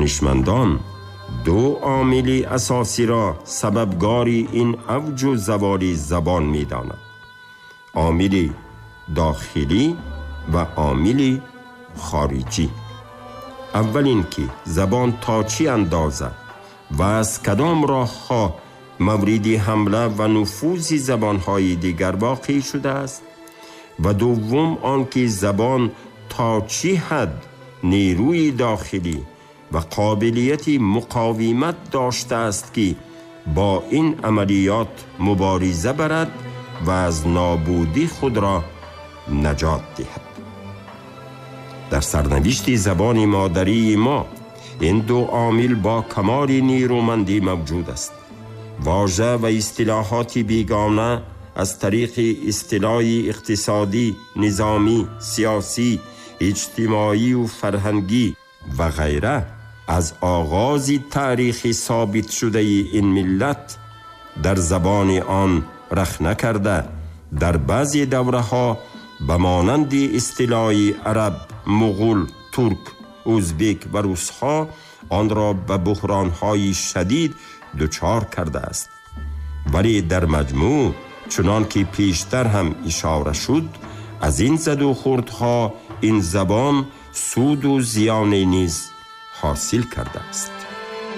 دانشمندان دو عامل اساسی را سببگاری این اوج و زوال زبان می دانند: عامل داخلی و عامل خارجی. اول این که زبان تا چی اندازه و از کدام راه ها مورد حمله و نفوذ زبانهای دیگر واقع شده است، و دوم آنکه زبان تا چی حد نیروی داخلی و قابلیت مقاومت داشته است که با این عملیات مبارزه برد و از نابودی خود را نجات دهد. در سرنوشت زبان مادری ما این دو عامل با کمال نیرومندی موجود است. واژه و اصطلاحات بیگانه از طریق اصطلاح اقتصادی، نظامی، سیاسی، اجتماعی و فرهنگی و غیره از آغاز تاریخ ثابت شده این ملت در زبان آن رخ نکرده، در بعضی دوره ها به مانند اصطلاح عرب، مغول، ترک، ازبک و روس ها آن را به بحران های شدید دچار کرده است. ولی در مجموع چنان که پیشتر هم اشاره شد، از این زد و خوردها این زبان سود و زیان نیز حاصل کرده است.